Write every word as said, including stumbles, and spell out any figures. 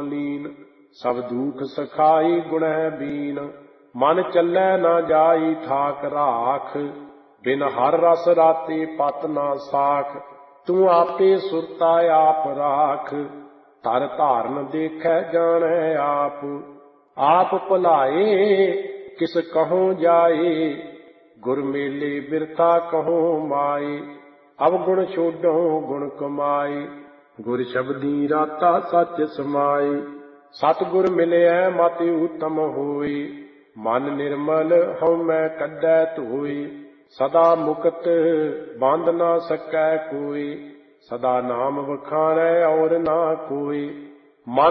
ਲੀਨ। ਸਭ ਦੂਖ ਸਖਾਈ ਗੁਣਹਿ ਬੀਨ। ਮਨ ਚੱਲੈ ਨਾ ਜਾਈ ਠਾਕ ਰਾਖ। ਬਿਨ ਹਰ ਰਸ ਰਾਤੇ ਪਤ ਨਾ ਸਾਖ। ਤੂੰ ਆਪੇ ਸੁਰਤਾ ਆਪ ਰਾਖ। ਧਰ ਧਾਰਨ ਦੇਖੈ ਜਾਣੈ ਆਪ। ਆਪ ਭੁਲਾਏ ਕਿਸ ਕਹੋਂ ਜਾਏ। ਗੁਰ ਮੇਲੇ ਬਿਰਥਾ ਕਹੋਂ ਮਾਏ। ਅਵਗੁਣ ਛੋਡੋ ਗੁਣ ਕਮਾਏ। ਗੁਰ ਸ਼ਬਦੀ ਰਾਤਾ ਸੱਚ ਸਮਾਏ। ਸਤਿਗੁਰ ਮਿਲਿਐ ਮਤਿ ਊਤਮ ਹੋਏ। ਮਨ ਨਿਰਮਲ ਹਉਮੈ ਕੱਢੈ ਧੋਏ। ਸਦਾ ਮੁਕਤ ਬੰਧ ਨਾ ਸਕੈ ਕੋਇ। ਸਦਾ ਨਾਮ ਵਖਾਣੈ ਔਰ ਨਾ ਕੋਇ। ਮਨ